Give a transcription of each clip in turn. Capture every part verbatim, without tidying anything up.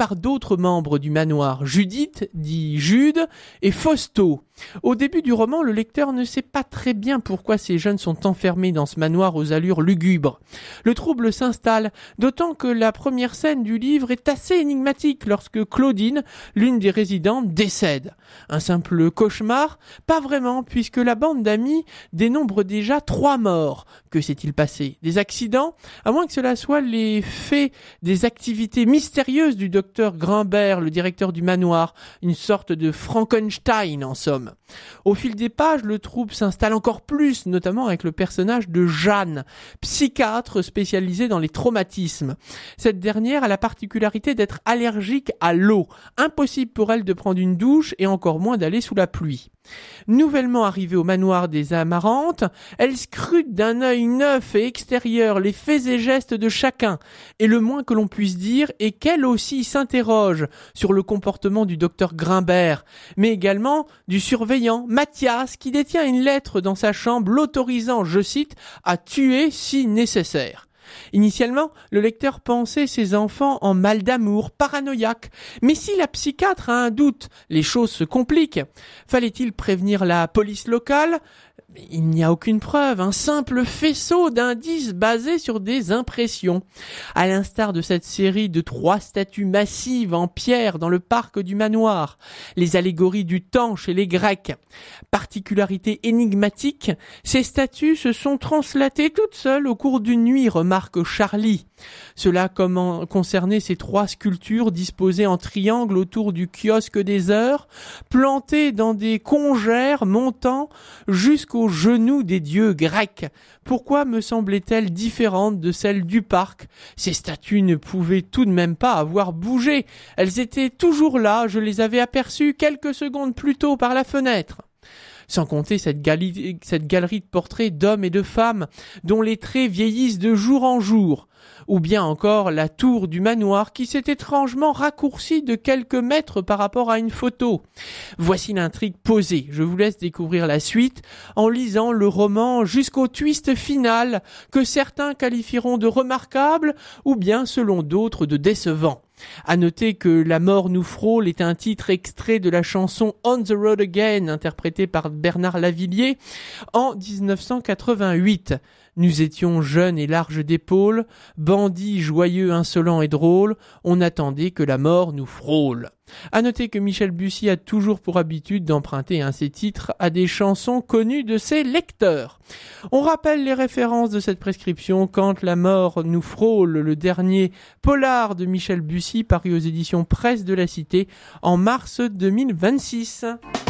par d'autres membres du manoir, Judith, dit Jude, et Fausto. Au début du roman, le lecteur ne sait pas très bien pourquoi ces jeunes sont enfermés dans ce manoir aux allures lugubres. Le trouble s'installe, d'autant que la première scène du livre est assez énigmatique lorsque Claudine, l'une des résidentes, décède. Un simple cauchemar? Pas vraiment, puisque la bande d'amis dénombre déjà trois morts. Que s'est-il passé? Des accidents? À moins que cela soit les faits des activités mystérieuses du docteur Grimbert, le directeur du manoir, une sorte de Frankenstein en somme. Au fil des pages, le trouble s'installe encore plus, notamment avec le personnage de Jeanne, psychiatre spécialisée dans les traumatismes. Cette dernière a la particularité d'être allergique à l'eau. Impossible pour elle de prendre une douche et encore moins d'aller sous la pluie. Nouvellement arrivée au manoir des Amarantes, elle scrute d'un œil neuf et extérieur les faits et gestes de chacun, et le moins que l'on puisse dire est qu'elle aussi s'interroge sur le comportement du docteur Grimbert, mais également du surveillant Mathias qui détient une lettre dans sa chambre l'autorisant, je cite, à tuer si nécessaire. Initialement, le lecteur pensait ses enfants en mal d'amour, paranoïaques. Mais si la psychiatre a un doute, les choses se compliquent. Fallait-il prévenir la police locale ? Il n'y a aucune preuve, un simple faisceau d'indices basés sur des impressions. À l'instar de cette série de trois statues massives en pierre dans le parc du manoir, les allégories du temps chez les Grecs. Particularité énigmatique, ces statues se sont translatées toutes seules au cours d'une nuit, remarque Charlie. Cela comment concernait ces trois sculptures disposées en triangle autour du kiosque des heures, plantées dans des congères montant jusqu'aux genoux des dieux grecs. Pourquoi me semblait-elle différente de celle du parc? Ces statues ne pouvaient tout de même pas avoir bougé. Elles étaient toujours là, je les avais aperçues quelques secondes plus tôt par la fenêtre. Sans compter cette galerie, cette galerie de portraits d'hommes et de femmes dont les traits vieillissent de jour en jour. Ou bien encore la tour du manoir qui s'est étrangement raccourcie de quelques mètres par rapport à une photo. Voici l'intrigue posée. Je vous laisse découvrir la suite en lisant le roman jusqu'au twist final que certains qualifieront de remarquable ou bien selon d'autres de décevant. À noter que La mort nous frôle est un titre extrait de la chanson On the Road Again interprétée par Bernard Lavilliers en dix-neuf cent quatre-vingt-huit. Nous étions jeunes et larges d'épaules, bandits joyeux, insolents et drôles, on attendait que la mort nous frôle. À noter que Michel Bussy a toujours pour habitude d'emprunter hein, ses titres à des chansons connues de ses lecteurs. On rappelle les références de cette prescription quand la mort nous frôle, le dernier polar de Michel Bussy paru aux éditions Presse de la Cité en mars deux mille vingt-six.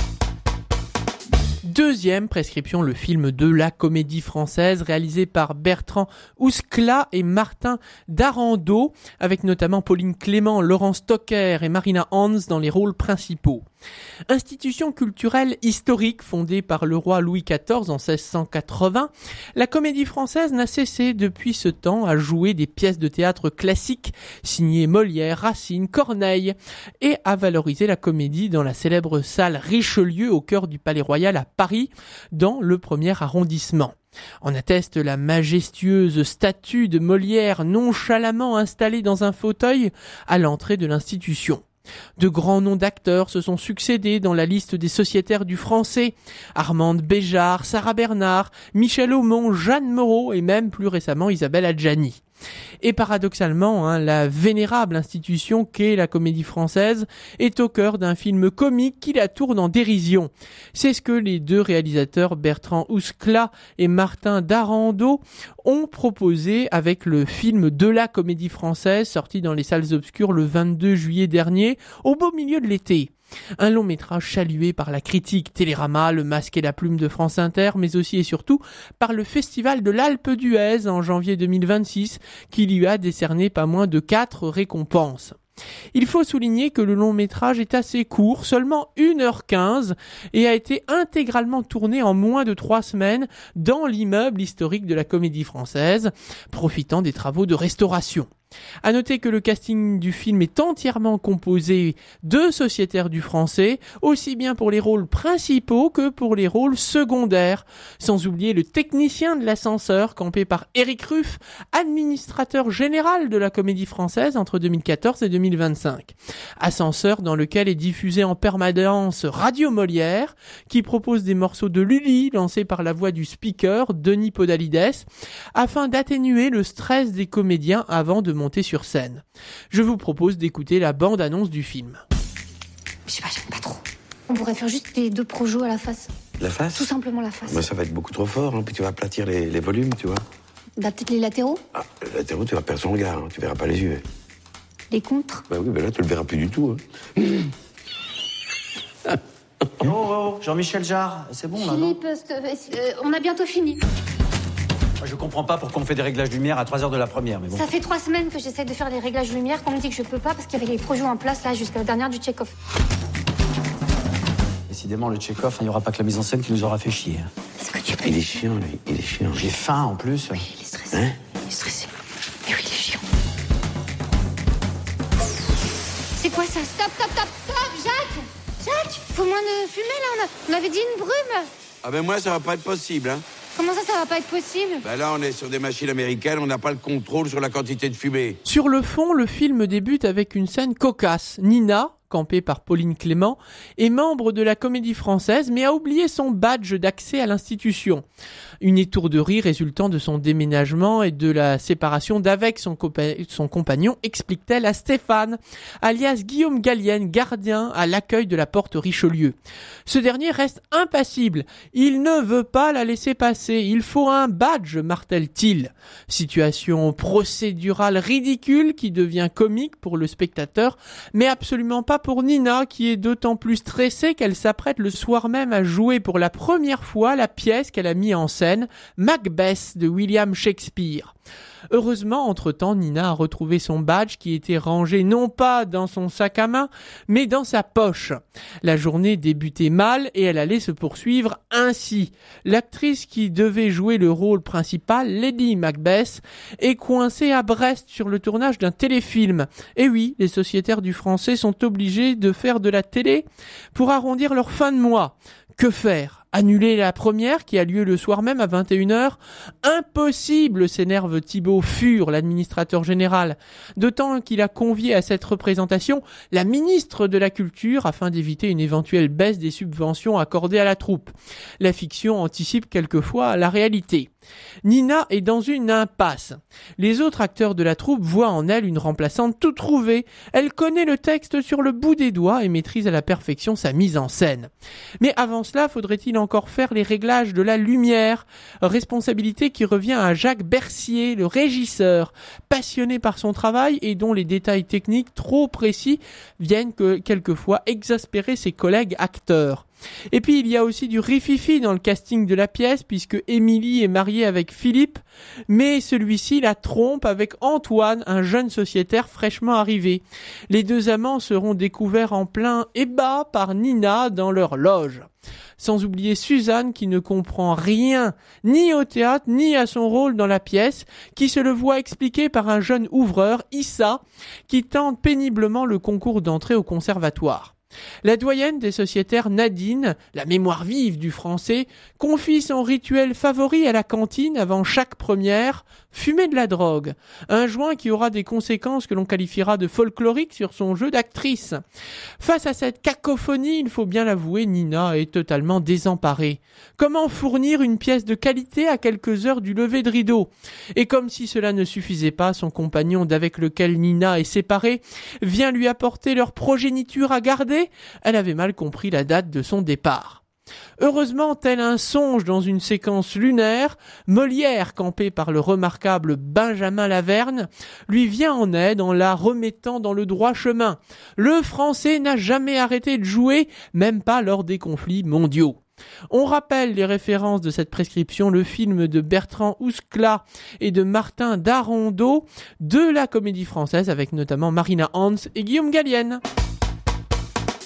Deuxième prescription, le film de la Comédie Française réalisé par Bertrand Ouskla et Martin Darando avec notamment Pauline Clément, Laurent Stocker et Marina Hans dans les rôles principaux. Institution culturelle historique fondée par le roi Louis quatorze en seize cent quatre-vingts, la Comédie Française n'a cessé depuis ce temps à jouer des pièces de théâtre classiques signées Molière, Racine, Corneille et à valoriser la comédie dans la célèbre salle Richelieu au cœur du Palais Royal à Paris, dans le premier arrondissement. En atteste la majestueuse statue de Molière nonchalamment installée dans un fauteuil à l'entrée de l'institution. De grands noms d'acteurs se sont succédés dans la liste des sociétaires du français. Armande Béjart, Sarah Bernard, Michel Aumont, Jeanne Moreau et même plus récemment Isabelle Adjani. Et paradoxalement, hein, la vénérable institution qu'est la Comédie Française est au cœur d'un film comique qui la tourne en dérision. C'est ce que les deux réalisateurs Bertrand Ouskla et Martin Darando ont proposé avec le film de la Comédie Française sorti dans les salles obscures le vingt-deux juillet dernier, au beau milieu de l'été. Un long métrage salué par la critique Télérama, Le Masque et la Plume de France Inter, mais aussi et surtout par le Festival de l'Alpe d'Huez en janvier deux mille vingt-six, qui lui a décerné pas moins de quatre récompenses. Il faut souligner que le long métrage est assez court, seulement une heure quinze, et a été intégralement tourné en moins de trois semaines dans l'immeuble historique de la Comédie Française, profitant des travaux de restauration. À noter que le casting du film est entièrement composé de sociétaires du français, aussi bien pour les rôles principaux que pour les rôles secondaires, sans oublier le technicien de l'ascenseur campé par Éric Ruff, administrateur général de la Comédie Française entre deux mille quatorze et deux mille vingt-cinq. Ascenseur dans lequel est diffusé en permanence Radio Molière, qui propose des morceaux de Lully lancés par la voix du speaker Denis Podalides, afin d'atténuer le stress des comédiens avant de monter sur scène. Je vous propose d'écouter la bande-annonce du film. Je sais pas, j'aime pas trop. On pourrait faire juste les deux projos à la face. La face ? Tout simplement la face. Bah, ça va être beaucoup trop fort, hein, puis tu vas aplatir les, les volumes, tu vois. Bah peut-être les latéraux. Ah, les latéraux, tu vas perdre son regard, hein, tu verras pas les yeux. Les contres. Bah oui, bah là, tu le verras plus du tout. Hein. Oh, oh, Jean-Michel Jarre, c'est bon là, non? Philippe, euh, on a bientôt fini. Je comprends pas pourquoi on fait des réglages lumière à trois heures de la première, mais bon. Ça fait trois semaines que j'essaie de faire des réglages lumière, qu'on me dit que je peux pas parce qu'il y avait les projets en place là jusqu'à la dernière du check-off. Décidément, le check-off, il n'y aura pas que la mise en scène qui nous aura fait chier. Est-ce que tu peux... Il est chiant, lui, il est chiant. J'ai faim en plus. Oui, il est stressé. Hein? Il est stressé. Mais oui, il est chiant. C'est quoi ça? Stop, stop, stop, stop, Jacques! Jacques, faut moins de fumer là, on, a... on avait dit une brume. Ah ben moi, ça va pas être possible, hein. Comment ça, ça va pas être possible? Bah là, on est sur des machines américaines, on n'a pas le contrôle sur la quantité de fumée. Sur le fond, le film débute avec une scène cocasse. Nina, campée par Pauline Clément, est membre de la Comédie Française, mais a oublié son badge d'accès à l'institution. Une étourderie résultant de son déménagement et de la séparation d'avec son, compa- son compagnon, explique-t-elle à Stéphane, alias Guillaume Gallienne, gardien à l'accueil de la porte Richelieu. Ce dernier reste impassible. Il ne veut pas la laisser passer. Il faut un badge, martèle-t-il. Situation procédurale ridicule qui devient comique pour le spectateur, mais absolument pas pour Nina, qui est d'autant plus stressée qu'elle s'apprête le soir même à jouer pour la première fois la pièce qu'elle a mis en scène, Macbeth de William Shakespeare. Heureusement, entre-temps, Nina a retrouvé son badge qui était rangé non pas dans son sac à main, mais dans sa poche. La journée débutait mal et elle allait se poursuivre ainsi. L'actrice qui devait jouer le rôle principal, Lady Macbeth, est coincée à Brest sur le tournage d'un téléfilm. Et oui, les sociétaires du français sont obligés de faire de la télé pour arrondir leur fin de mois. Que faire ? Annuler la première qui a lieu le soir même à vingt et une heures? Impossible, s'énerve Thibaut Fur, l'administrateur général. D'autant qu'il a convié à cette représentation la ministre de la Culture afin d'éviter une éventuelle baisse des subventions accordées à la troupe. La fiction anticipe quelquefois la réalité. Nina est dans une impasse. Les autres acteurs de la troupe voient en elle une remplaçante tout trouvée. Elle connaît le texte sur le bout des doigts et maîtrise à la perfection sa mise en scène. Mais avant cela, faudrait-il encore faire les réglages de la lumière, responsabilité qui revient à Jacques Bercier, le régisseur, passionné par son travail et dont les détails techniques trop précis viennent que quelquefois exaspérer ses collègues acteurs. Et puis il y a aussi du rififi dans le casting de la pièce puisque Émilie est mariée avec Philippe, mais celui-ci la trompe avec Antoine, un jeune sociétaire fraîchement arrivé. Les deux amants seront découverts en plein ébat par Nina dans leur loge. Sans oublier Suzanne qui ne comprend rien, ni au théâtre, ni à son rôle dans la pièce, qui se le voit expliquer par un jeune ouvreur, Issa, qui tente péniblement le concours d'entrée au conservatoire. La doyenne des sociétaires Nadine, la mémoire vive du français, confie son rituel favori à la cantine avant chaque première, fumer de la drogue. Un joint qui aura des conséquences que l'on qualifiera de folkloriques sur son jeu d'actrice. Face à cette cacophonie, il faut bien l'avouer, Nina est totalement désemparée. Comment fournir une pièce de qualité à quelques heures du lever de rideau? Et comme si cela ne suffisait pas, son compagnon d'avec lequel Nina est séparée vient lui apporter leur progéniture à garder. Elle avait mal compris la date de son départ. Heureusement, tel un songe dans une séquence lunaire, Molière, campé par le remarquable Benjamin Laverne, lui vient en aide en la remettant dans le droit chemin. Le français n'a jamais arrêté de jouer, même pas lors des conflits mondiaux. On rappelle les références de cette prescription, le film de Bertrand Ouskla et de Martin Darondeau de la Comédie Française avec notamment Marina Hans et Guillaume Gallienne.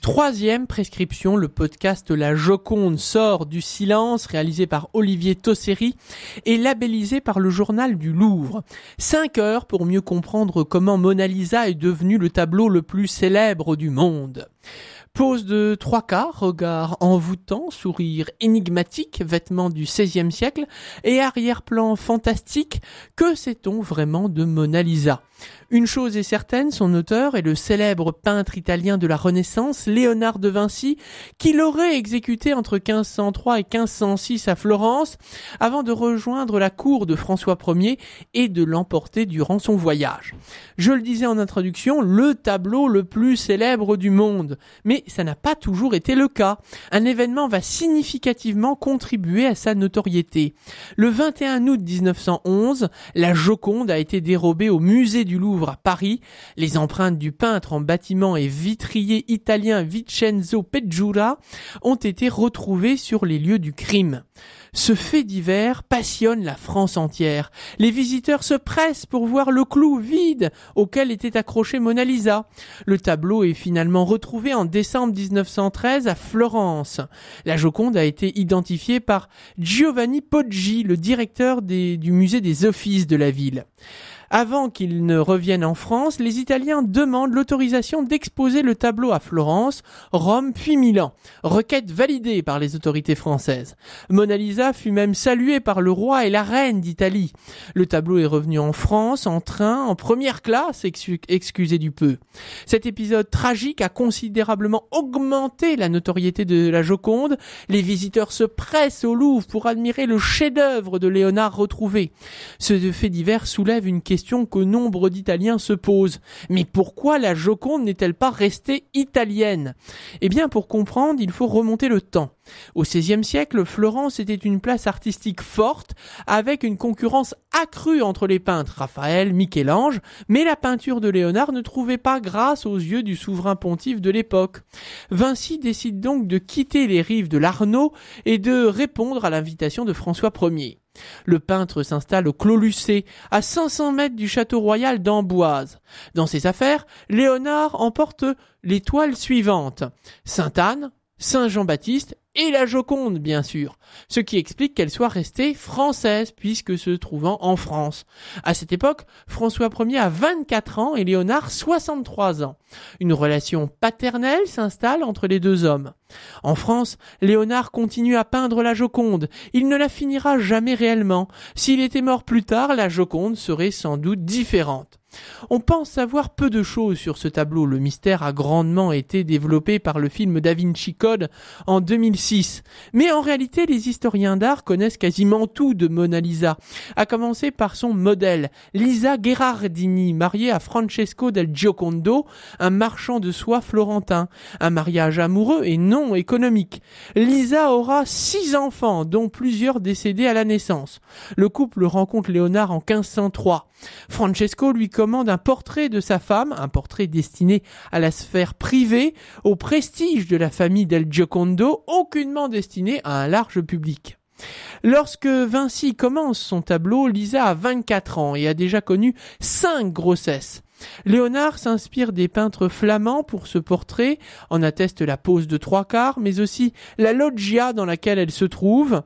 Troisième prescription, le podcast La Joconde sort du silence, réalisé par Olivier Tosseri et labellisé par le journal du Louvre. Cinq heures pour mieux comprendre comment Mona Lisa est devenue le tableau le plus célèbre du monde. Pose de trois quarts, regard envoûtant, sourire énigmatique, vêtements du seizième siècle et arrière-plan fantastique. Que sait-on vraiment de Mona Lisa ? Une chose est certaine, son auteur est le célèbre peintre italien de la Renaissance, Léonard de Vinci, qui l'aurait exécuté entre quinze cent trois et quinze cent six à Florence, avant de rejoindre la cour de François Ier et de l'emporter durant son voyage. Je le disais en introduction, le tableau le plus célèbre du monde. Mais ça n'a pas toujours été le cas. Un événement va significativement contribuer à sa notoriété. Le vingt et un août dix-neuf cent onze, la Joconde a été dérobée au musée du Louvre à Paris. Les empreintes du peintre en bâtiment et vitrier italien Vincenzo Peggiura ont été retrouvées sur les lieux du crime. Ce fait divers passionne la France entière. Les visiteurs se pressent pour voir le clou vide auquel était accroché Mona Lisa. Le tableau est finalement retrouvé en décembre dix-neuf cent treize à Florence. La Joconde a été identifiée par Giovanni Poggi, le directeur des, du musée des Offices de la ville. Avant qu'il ne revienne en France, les Italiens demandent l'autorisation d'exposer le tableau à Florence, Rome puis Milan. Requête validée par les autorités françaises. Mona Lisa fut même saluée par le roi et la reine d'Italie. Le tableau est revenu en France, en train, en première classe, excu- excusez du peu. Cet épisode tragique a considérablement augmenté la notoriété de la Joconde. Les visiteurs se pressent au Louvre pour admirer le chef-d'œuvre de Léonard retrouvé. Ce fait divers soulève une question que nombre d'Italiens se posent. Mais pourquoi la Joconde n'est-elle pas restée italienne ? Eh bien, pour comprendre, il faut remonter le temps. Au seizième siècle, Florence était une place artistique forte, avec une concurrence accrue entre les peintres Raphaël, Michel-Ange, mais la peinture de Léonard ne trouvait pas grâce aux yeux du souverain pontife de l'époque. Vinci décide donc de quitter les rives de l'Arno et de répondre à l'invitation de François Ier. Le peintre s'installe au Clos Lucé, à cinq cents mètres du château royal d'Amboise. Dans ses affaires, Léonard emporte les toiles suivantes: Sainte-Anne, Saint-Jean-Baptiste et la Joconde, bien sûr, ce qui explique qu'elle soit restée française puisque se trouvant en France. À cette époque, François Ier a vingt-quatre ans et Léonard soixante-trois ans. Une relation paternelle s'installe entre les deux hommes. En France, Léonard continue à peindre la Joconde. Il ne la finira jamais réellement. S'il était mort plus tard, la Joconde serait sans doute différente. On pense savoir peu de choses sur ce tableau. Le mystère a grandement été développé par le film Da Vinci Code en deux mille six. Mais en réalité, les historiens d'art connaissent quasiment tout de Mona Lisa, à commencer par son modèle, Lisa Gherardini, mariée à Francesco del Giocondo, un marchand de soie florentin. Un mariage amoureux et non économique. Lisa aura six enfants, dont plusieurs décédés à la naissance. Le couple rencontre Léonard en quinze cent trois. Francesco lui commande un portrait de sa femme, un portrait destiné à la sphère privée, au prestige de la famille del Giocondo, aucunement destiné à un large public. Lorsque Vinci commence son tableau, Lisa a vingt-quatre ans et a déjà connu cinq grossesses. Léonard s'inspire des peintres flamands pour ce portrait, en atteste la pose de trois quarts, mais aussi la loggia dans laquelle elle se trouve.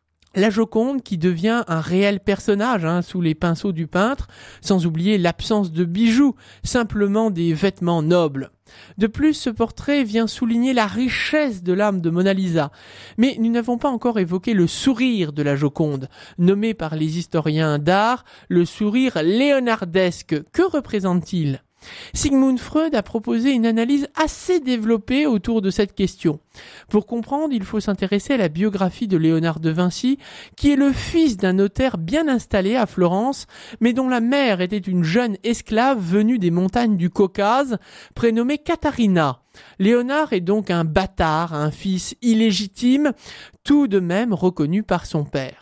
La Joconde qui devient un réel personnage hein, sous les pinceaux du peintre, sans oublier l'absence de bijoux, simplement des vêtements nobles. De plus, ce portrait vient souligner la richesse de l'âme de Mona Lisa. Mais nous n'avons pas encore évoqué le sourire de la Joconde, nommé par les historiens d'art le sourire léonardesque. Que représente-t-il ? Sigmund Freud a proposé une analyse assez développée autour de cette question. Pour comprendre, il faut s'intéresser à la biographie de Léonard de Vinci, qui est le fils d'un notaire bien installé à Florence, mais dont la mère était une jeune esclave venue des montagnes du Caucase, prénommée Katharina. Léonard est donc un bâtard, un fils illégitime, tout de même reconnu par son père.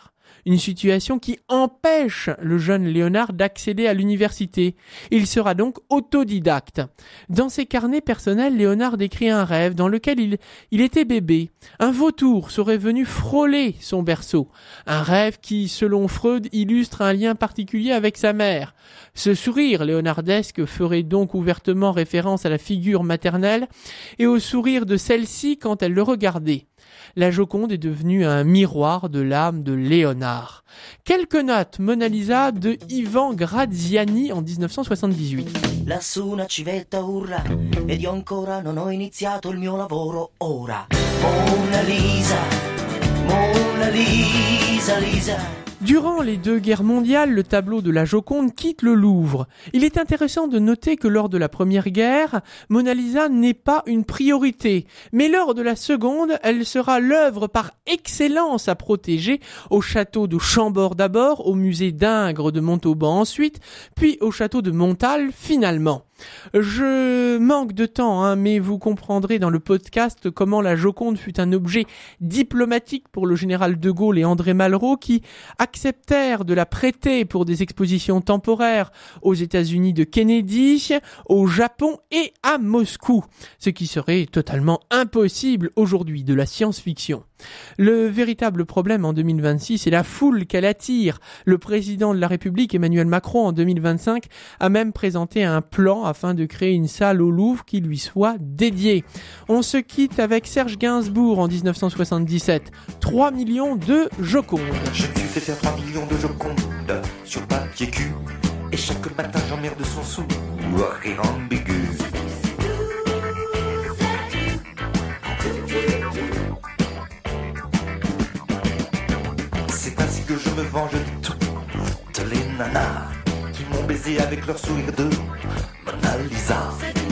Une situation qui empêche le jeune Léonard d'accéder à l'université. Il sera donc autodidacte. Dans ses carnets personnels, Léonard décrit un rêve dans lequel il, il était bébé. Un vautour serait venu frôler son berceau. Un rêve qui, selon Freud, illustre un lien particulier avec sa mère. Ce sourire léonardesque ferait donc ouvertement référence à la figure maternelle et au sourire de celle-ci quand elle le regardait. La Joconde est devenue un miroir de l'âme de Léonard. Quelques notes Mona Lisa de Ivan Graziani en dix-neuf cent soixante-dix-huit. Lassù una civetta urla ed io ancora non ho iniziato il mio lavoro ora. Mona Lisa, Mona Lisa, Lisa. Durant les deux guerres mondiales, le tableau de la Joconde quitte le Louvre. Il est intéressant de noter que lors de la première guerre, Mona Lisa n'est pas une priorité. Mais lors de la seconde, elle sera l'œuvre par excellence à protéger au château de Chambord d'abord, au musée d'Ingres de Montauban ensuite, puis au château de Montal finalement. Je manque de temps, hein, mais vous comprendrez dans le podcast comment la Joconde fut un objet diplomatique pour le général de Gaulle et André Malraux qui acceptèrent de la prêter pour des expositions temporaires aux États-Unis de Kennedy, au Japon et à Moscou, ce qui serait totalement impossible aujourd'hui de la science-fiction. Le véritable problème en deux mille vingt-six est la foule qu'elle attire. Le président de la République, Emmanuel Macron, en deux mille vingt-cinq, a même présenté un plan afin de créer une salle au Louvre qui lui soit dédiée. On se quitte avec Serge Gainsbourg en dix-neuf cent soixante-dix-sept. trois millions de Joconde. Je me suis fait faire trois millions de Joconde sur papier cul. Et chaque matin j'emmerde son sou. Rire ambigu. C'est ainsi que je me venge de toutes les nanas qui m'ont baisé avec leur sourire de Mona Lisa.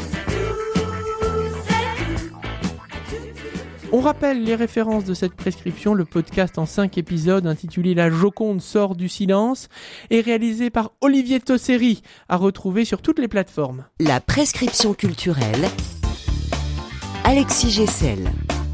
On rappelle les références de cette prescription. Le podcast en cinq épisodes intitulé La Joconde sort du silence est réalisé par Olivier Tosseri, à retrouver sur toutes les plateformes. La prescription culturelle, Alexis Gessel.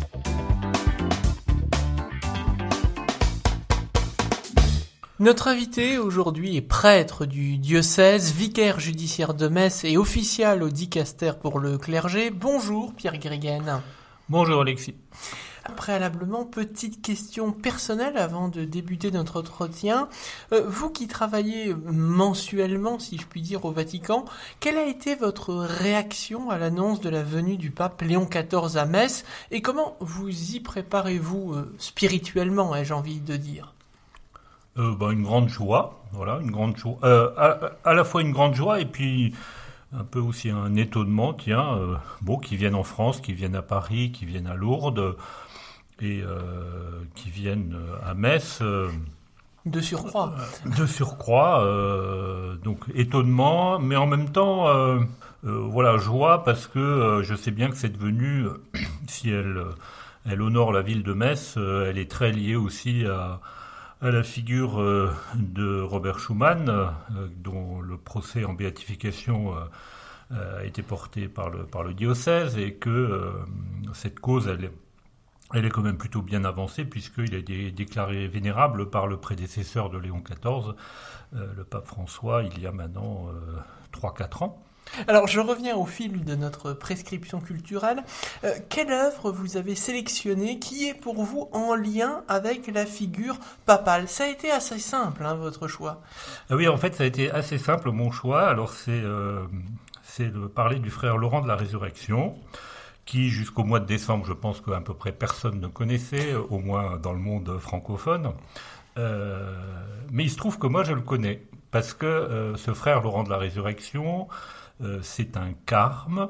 Notre invité aujourd'hui est prêtre du diocèse, vicaire judiciaire de Metz et official au dicaster pour le clergé. Bonjour Pierre Gréguen. Bonjour Alexis. Préalablement, petite question personnelle avant de débuter notre entretien. Euh, vous qui travaillez mensuellement, si je puis dire, au Vatican, quelle a été votre réaction à l'annonce de la venue du pape Léon quatorze à Metz et comment vous y préparez-vous euh, spirituellement, ai-je envie de dire ? euh, bah, Une grande joie, voilà, une grande joie. Euh, à, à la fois une grande joie et puis un peu aussi un étonnement, tiens, euh, bon, qui viennent en France, qui viennent à Paris, qui viennent à Lourdes et euh, qui viennent à Metz. Euh, de surcroît. Euh, de surcroît, euh, donc étonnement, mais en même temps, euh, euh, voilà, joie parce que euh, je sais bien que cette venue, euh, si elle, elle honore la ville de Metz, euh, elle est très liée aussi à à la figure euh, de Robert Schuman, euh, dont le procès en béatification euh, a été porté par le, par le diocèse, et que euh, cette cause, elle est, elle est quand même plutôt bien avancée, puisqu'il a été déclaré vénérable par le prédécesseur de Léon quatorze, euh, le pape François, il y a maintenant euh, trois à quatre ans. Alors, je reviens au fil de notre prescription culturelle. Euh, quelle œuvre vous avez sélectionnée qui est pour vous en lien avec la figure papale ? Ça a été assez simple, hein, votre choix. Ah oui, en fait, ça a été assez simple, mon choix. Alors, c'est, euh, c'est de parler du frère Laurent de la Résurrection, qui, jusqu'au mois de décembre, je pense qu'à peu près personne ne connaissait, au moins dans le monde francophone. Euh, mais il se trouve que moi, je le connais, parce que euh, ce frère Laurent de la Résurrection... Euh, c'est un carme,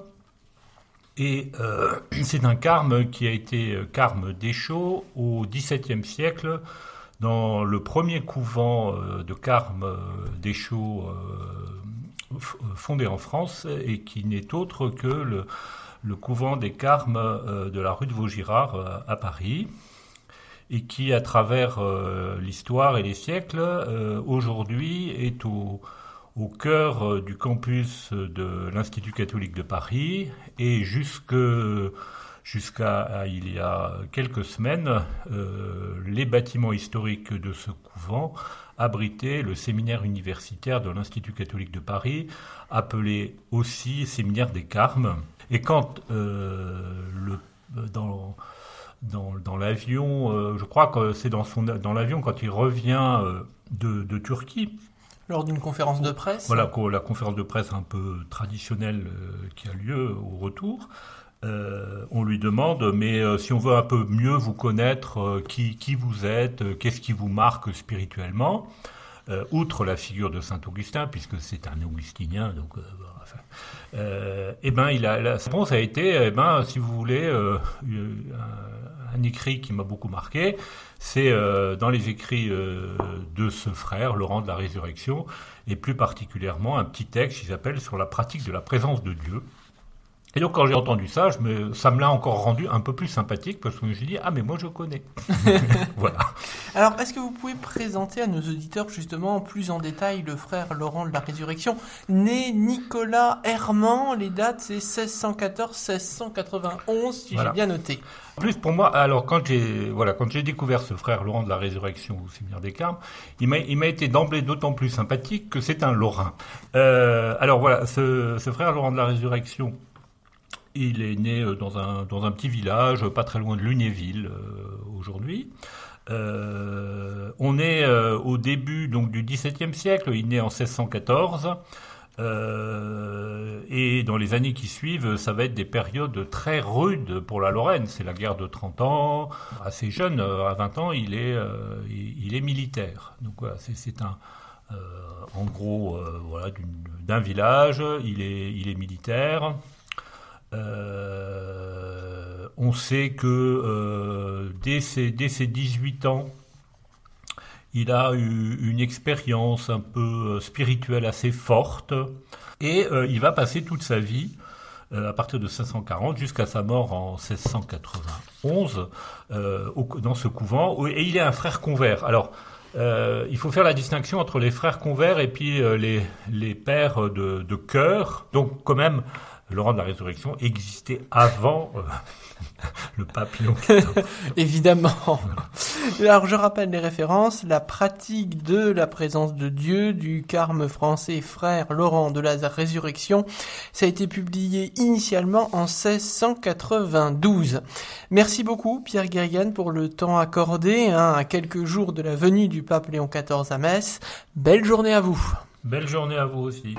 et euh, c'est un carme qui a été carme d'Échaud au dix-septième siècle, dans le premier couvent euh, de carme euh, d'Échaud euh, f- fondé en France, et qui n'est autre que le, le couvent des carmes euh, de la rue de Vaugirard euh, à Paris, et qui, à travers euh, l'histoire et les siècles, euh, aujourd'hui est au au cœur du campus de l'Institut catholique de Paris, et jusque, jusqu'à à, il y a quelques semaines, euh, les bâtiments historiques de ce couvent abritaient le séminaire universitaire de l'Institut catholique de Paris, appelé aussi séminaire des Carmes. Et quand euh, le, dans, dans, dans l'avion, euh, je crois que c'est dans, son, dans l'avion quand il revient euh, de, de Turquie, lors d'une conférence de presse. Voilà, la conférence de presse un peu traditionnelle euh, qui a lieu au retour. Euh, on lui demande, mais euh, si on veut un peu mieux vous connaître, euh, qui, qui vous êtes, euh, qu'est-ce qui vous marque spirituellement, euh, outre la figure de saint Augustin, puisque c'est un augustinien, donc, euh, enfin, euh, eh ben, il a, la réponse a été, eh ben, si vous voulez, euh, un, un écrit qui m'a beaucoup marqué, c'est euh, dans les écrits euh, de ce frère, Laurent de la Résurrection, et plus particulièrement un petit texte qui s'appelle « Sur la pratique de la présence de Dieu ». Et donc, quand j'ai entendu ça, je me, ça me l'a encore rendu un peu plus sympathique parce que je me suis dit « Ah, mais moi, je connais !» Voilà. Alors, est-ce que vous pouvez présenter à nos auditeurs, justement, plus en détail, le frère Laurent de la Résurrection, né Nicolas Herman, les dates, c'est seize cent quatorze seize cent quatre-vingt-onze, si voilà. J'ai bien noté. En plus, pour moi, alors, quand j'ai, voilà, quand j'ai découvert ce frère Laurent de la Résurrection au séminaire des Carmes, il m'a, il m'a été d'emblée d'autant plus sympathique que c'est un Lorrain. Euh, alors, voilà, ce, ce frère Laurent de la Résurrection, il est né dans un, dans un petit village, pas très loin de Lunéville, euh, aujourd'hui. Euh, on est euh, au début donc, du dix-septième siècle, il est né en seize cent quatorze, euh, et dans les années qui suivent, ça va être des périodes très rudes pour la Lorraine. C'est la guerre de trente ans, assez jeune, à vingt ans, il est, euh, il, il est militaire. Donc voilà, c'est, c'est un... Euh, en gros, euh, voilà, d'une, d'un village, il est, il est militaire. Euh, on sait que euh, dès, ses, dès ses dix-huit ans, il a eu une expérience un peu spirituelle assez forte et euh, il va passer toute sa vie, euh, à partir de cinq cent quarante jusqu'à sa mort en seize cent quatre-vingt-onze, euh, au, dans ce couvent, et il est un frère convers. Alors, euh, il faut faire la distinction entre les frères convers et puis euh, les, les pères de, de chœur. Donc, quand même, Laurent de la Résurrection existait avant euh, le pape Léon quatorze. Évidemment. Alors, je rappelle les références. La pratique de la présence de Dieu du Carme français frère Laurent de la Résurrection. Ça a été publié initialement en seize cent quatre-vingt-douze. Merci beaucoup, Pierre Guérigan, pour le temps accordé hein, à quelques jours de la venue du pape Léon quatorze à Metz. Belle journée à vous. Belle journée à vous aussi.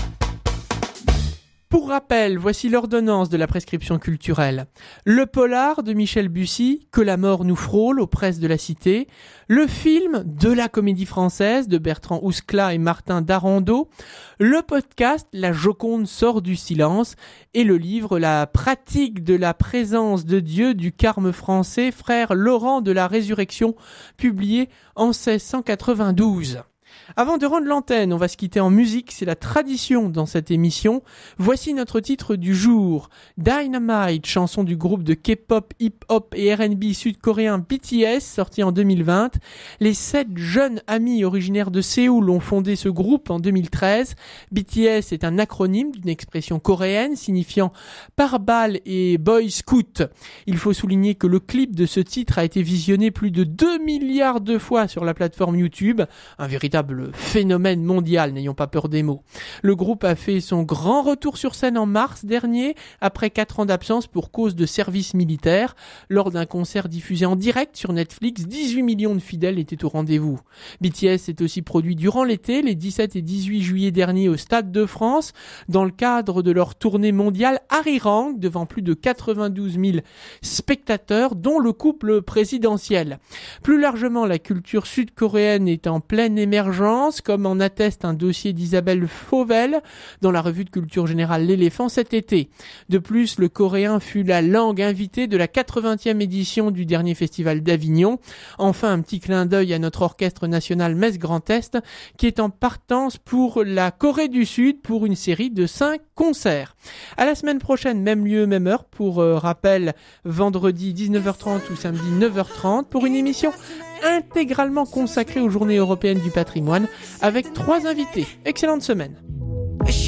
Pour rappel, voici l'ordonnance de la prescription culturelle. Le polar de Michel Bussy, Que la mort nous frôle, aux presses de la Cité. Le film de la Comédie Française de Bertrand Ousclat et Martin Darandeau. Le podcast La Joconde sort du silence. Et le livre La pratique de la présence de Dieu du Carme français, frère Laurent de la Résurrection, publié en seize cent quatre-vingt-douze. Avant de rendre l'antenne, on va se quitter en musique, c'est la tradition dans cette émission. Voici notre titre du jour, Dynamite, chanson du groupe de K-pop, hip-hop et R and B sud-coréen B T S, sorti en deux mille vingt. Les sept jeunes amis originaires de Séoul ont fondé ce groupe en deux mille treize. B T S est un acronyme d'une expression coréenne signifiant pare-balles et boy scout. Il faut souligner que le clip de ce titre a été visionné plus de deux milliards de fois sur la plateforme YouTube, un véritable phénomène mondial, n'ayons pas peur des mots. Le groupe a fait son grand retour sur scène en mars dernier, après quatre ans d'absence pour cause de service militaire. Lors d'un concert diffusé en direct sur Netflix, dix-huit millions de fidèles étaient au rendez-vous. B T S s'est aussi produit durant l'été, les dix-sept et dix-huit juillet dernier au Stade de France, dans le cadre de leur tournée mondiale Arirang, devant plus de quatre-vingt-douze mille spectateurs, dont le couple présidentiel. Plus largement, la culture sud-coréenne est en pleine émergence, comme en atteste un dossier d'Isabelle Fauvel dans la revue de culture générale L'Éléphant cet été. De plus, le coréen fut la langue invitée de la quatre-vingtième édition du dernier festival d'Avignon. Enfin, un petit clin d'œil à notre orchestre national Metz Grand Est, qui est en partance pour la Corée du Sud pour une série de cinq concerts. À la semaine prochaine, même lieu, même heure, pour euh, rappel, vendredi dix-neuf heures trente ou samedi neuf heures trente, pour une émission intégralement consacrée aux Journées européennes du patrimoine, avec trois invités. Excellente semaine.